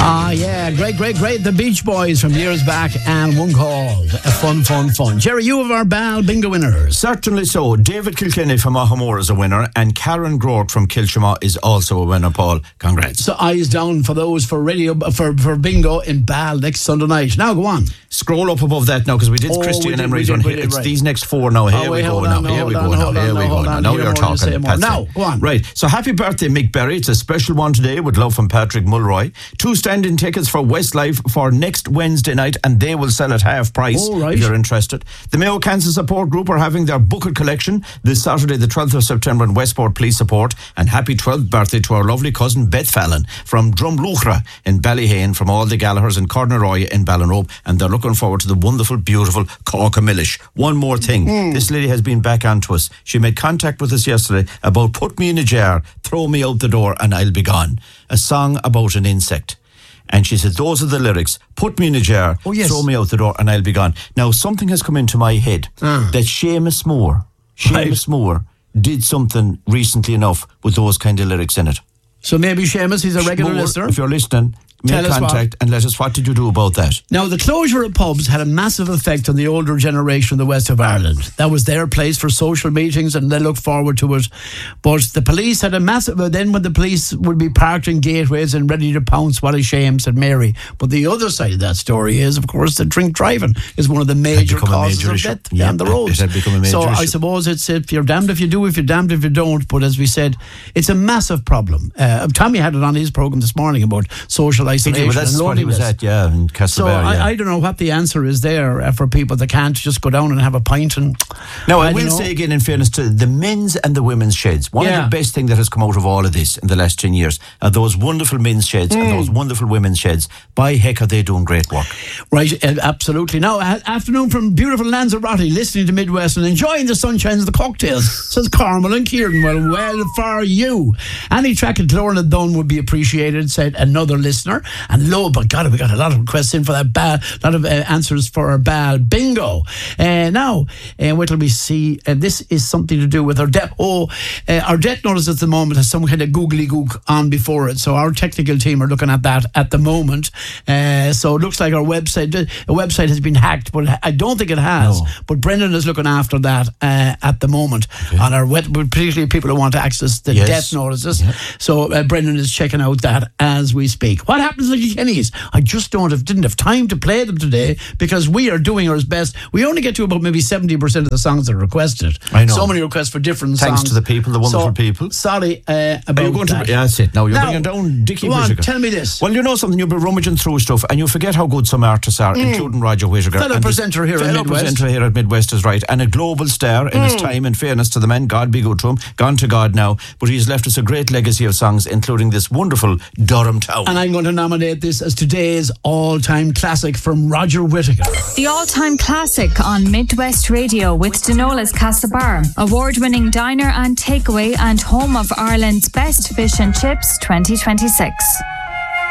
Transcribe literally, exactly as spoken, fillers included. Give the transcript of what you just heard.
Ah, yeah, great, great, great. The Beach Boys from years back, and one called Fun, Fun, Fun. Jerry, you have our Bal bingo winners. Certainly so. David Kilkenny from Ahamore is a winner, and Karen Groart from Kilchama is also a winner, Paul. Congrats. So eyes down for those for radio for, for bingo in Bal next Sunday night. Now go on. Scroll up above that now, because we did Oh, Christy we and did, Emery's we one did, we here. did, It's right. these next four now. Here Oh, we wait, go hold now. on, Here hold we on, go now. hold on, Here we no, go hold now. on. Now Here you're more to talking. say more. Patsy. Now, go on. Right. So happy birthday, Mick Berry. It's a special one today with love from Patrick Mulroy. Two standing tickets for Westlife for next Wednesday night, and they will sell at half price Oh, right. if you're interested. The Mayo Cancer Support Group are having their Booklet collection this Saturday, the twelfth of September, in Westport Police Support. And happy twelfth birthday to our lovely cousin Beth Fallon from Drumluchra in Ballyhane, from all the Gallaghers in Cornaroy in Ballinrobe, and they're looking forward to the wonderful, beautiful Corca Millish. One more thing. Mm. This lady has been back onto us. She made contact with us yesterday about Put Me in a Jar, Throw Me Out the Door and I'll Be Gone. A song about an insect. And she said, those are the lyrics. Put me in a jar, oh, yes. throw me out the door and I'll be gone. Now, something has come into my head uh. that Seamus Moore, Seamus right. Moore did something recently enough with those kind of lyrics in it. So maybe Seamus, he's a regular Moore, listener. If you're listening, make contact and let us, what did you do about that? Now, the closure of pubs had a massive effect on the older generation of the west of Ireland. That was their place for social meetings and they looked forward to it. But the police had a massive... Then when the police would be parked in gateways and ready to pounce, what a shame, said Mary. But the other side of that story is, of course, that drink driving is one of the major causes major of issue. death Yeah, on the roads. It had become a major so issue. I suppose it's if you're damned if you do, if you're damned if you don't. But as we said, it's a massive problem. Uh, Tommy had it on his programme this morning about social isolation. Well, that's what he was at, yeah, in Castlebar. So yeah. I, I don't know what the answer is there uh, for people that can't just go down and have a pint. And now, I, I will know. say again, in fairness to the men's and the women's sheds, one yeah. of the best things that has come out of all of this in the last ten years are those wonderful men's sheds mm. and those wonderful women's sheds. By heck, are they doing great work. Right, uh, absolutely. Now, uh, afternoon from beautiful Lanzarote, listening to Midwest and enjoying the sunshine of the cocktails, says Carmel and Kieran. Well, well for you. Any track at Lorna Dunn would be appreciated, said another listener. And lo, but God, we got a lot of requests in for that bad, a lot of uh, answers for our Bal bingo. Uh, now, uh, wait till we see. Uh, this is something to do with our debt. Oh, uh, our debt notice at the moment has some kind of googly gook on before it. So our technical team are looking at that at the moment. Uh, so it looks like our website, a website has been hacked, but I don't think it has. No. But Brendan is looking after that uh, at the moment okay. on our web, particularly people who want to access the yes. debt notices. Yeah. So uh, Brendan is checking out that as we speak. What happens to the Kenny's? I just don't have didn't have time to play them today because we are doing our best. We only get to about maybe seventy percent of the songs that are requested. I know. So many requests for different Thanks songs. to the people, the wonderful so, people. Sorry uh, about are you going that. To, yeah, that's it. Now you're now, bringing down Dickie Go on, Whittaker. tell me this. Well, you know something, you'll be rummaging through stuff and you forget how good some artists are, mm. including Roger Whittaker. Fellow presenter here at Midwest. Midwest. presenter here at Midwest is right. And a global star in mm. his time, in fairness to the man, God be good to him. Gone to God now. But he's left us a great legacy of songs, including this wonderful Durham Town. And I'm going to nominate this as today's all-time classic from Roger Whittaker. The all-time classic on Midwest Radio with Denola's Castlebar, award-winning diner and takeaway and home of Ireland's best fish and chips twenty twenty-six.